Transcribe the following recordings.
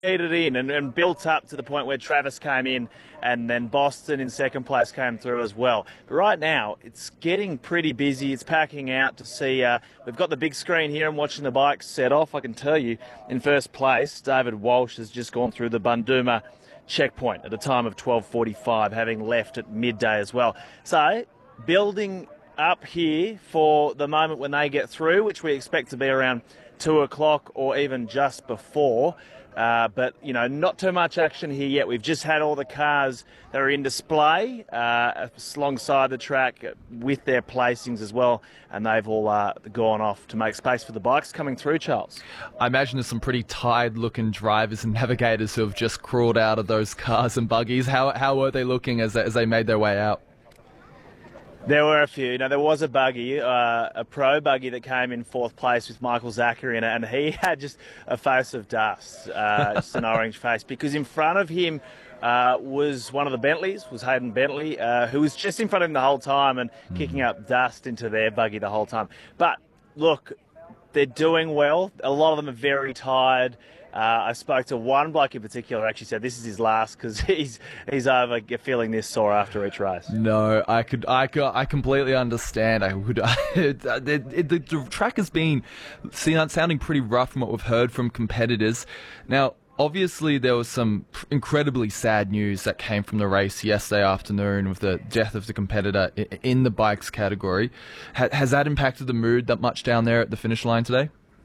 heated in and built up to the point where Travis came in and then Boston in second place came through as well. But right now, it's getting pretty busy. It's packing out to see. We've got the big screen here and watching the bikes set off. I can tell you, in first place, David Walsh has just gone through the Bunduma checkpoint at a time of 12:45, having left at midday as well. So, building up here for the moment when they get through, which we expect to be around 2 o'clock or even just before. But, you know, not too much action here yet. We've just had all the cars that are in display alongside the track with their placings as well, and they've all gone off to make space for the bikes coming through, Charles. I imagine there's some pretty tired-looking drivers and navigators who have just crawled out of those cars and buggies. How were they looking as they made their way out? There were a few. Now, there was a buggy, a pro buggy that came in fourth place with Michael Zachary in it, and he had just a face of dust, just an orange face, because in front of him was one of the Bentleys, was Hayden Bentley, who was just in front of him the whole time and kicking up dust into their buggy the whole time. But, look, they're doing well. A lot of them are very tired. I spoke to one bloke in particular who actually said this is his last because he's over feeling this sore after each race. No, I completely understand. The track has been sounding pretty rough from what we've heard from competitors. Now, obviously, there was some incredibly sad news that came from the race yesterday afternoon with the death of the competitor in the bikes category. Has that impacted the mood that much down there at the finish line today?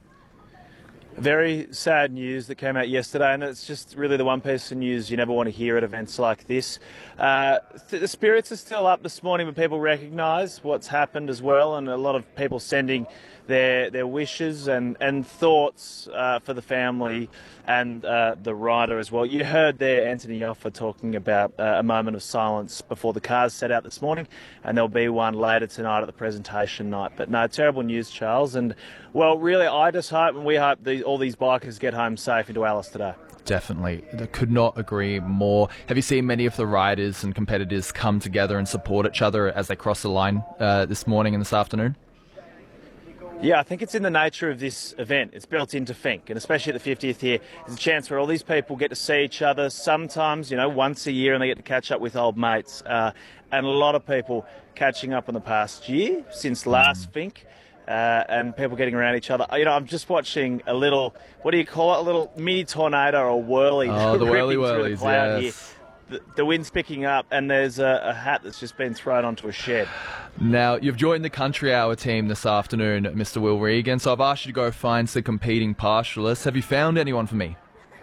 Very sad news that came out yesterday, and it's just really the one piece of news you never want to hear at events like this. The spirits are still up this morning, but people recognise what's happened as well, and a lot of people sending their wishes and thoughts for the family and the rider as well. You heard there Anthony Yoffa talking about a moment of silence before the cars set out this morning, and there'll be one later tonight at the presentation night. But no, terrible news, Charles. And, well, really, I just hope and we hope all these bikers get home safe into Alice today. Definitely. I could not agree more. Have you seen many of the riders and competitors come together and support each other as they cross the line this morning and this afternoon? Yeah, I think it's in the nature of this event. It's built into Finke, and especially at the 50th here, there's a chance where all these people get to see each other sometimes, you know, once a year, and they get to catch up with old mates. And a lot of people catching up in the past year, since last Finke, and people getting around each other. You know, I'm just watching a little, what do you call it, a little mini tornado or whirly. Oh, the whirlies, yes. Here. The wind's picking up, and there's a hat that's just been thrown onto a shed. Now, you've joined the Country Hour team this afternoon, Mr. Will Regan, so I've asked you to go find some competing partialists. Have you found anyone for me?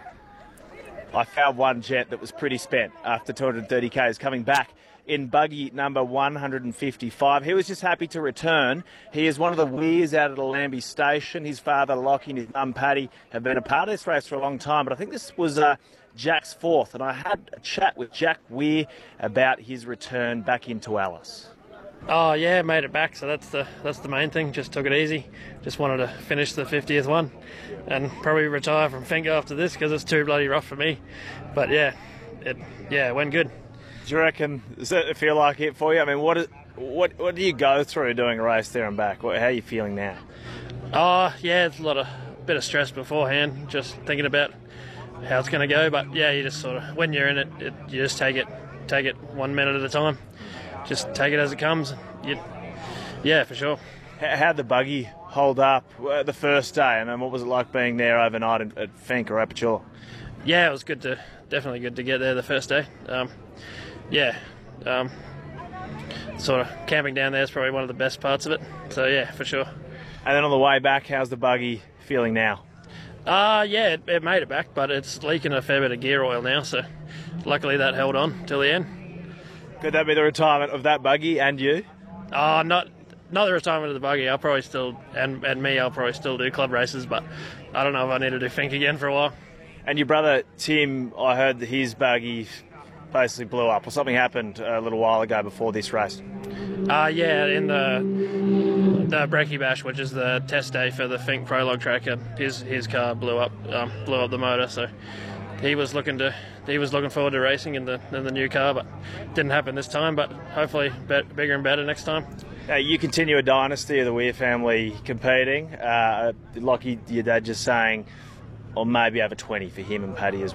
I found one jet that was pretty spent after 230 Ks coming back in buggy number 155. He was just happy to return. He is one of the weirs out at the Lambie station. His father, Lockie, and his mum, Paddy, have been a part of this race for a long time, but I think this was Jack's fourth, and I had a chat with Jack Weir about his return back into Alice. Oh yeah, made it back, so that's the main thing. Just took it easy. Just wanted to finish the 50th one and probably retire from Finke after this because it's too bloody rough for me. But yeah, it went good. Do you reckon, does it feel like it for you? I mean, what do you go through doing a race there and back? How are you feeling now? Oh yeah, it's a bit of stress beforehand, just thinking about how it's going to go. But yeah, you just sort of, when you're in it, you just take it 1 minute at a time. Just take it as it comes. Yeah, for sure. How'd the buggy hold up the first day, and then what was it like being there overnight at Finke or Apachula? Yeah, it was definitely good to get there the first day. Sort of camping down there is probably one of the best parts of it. So yeah, for sure. And then on the way back, how's the buggy feeling now? Yeah, it made it back, but it's leaking a fair bit of gear oil now, so luckily that held on till the end. Could that be the retirement of that buggy and you? Not the retirement of the buggy. I'll probably still, and I'll probably still do club races, but I don't know if I need to do Finke again for a while. And your brother Tim, I heard that his buggy basically blew up, or something happened a little while ago before this race. Yeah, in the Brekkie Bash, which is the test day for the Finke Prologue track, his car blew up the motor. So he was looking forward to racing in the new car, but didn't happen this time. But hopefully, bigger and better next time. You continue a dynasty of the Weir family competing. Lockie, your dad, just saying or maybe over 20 for him and Paddy as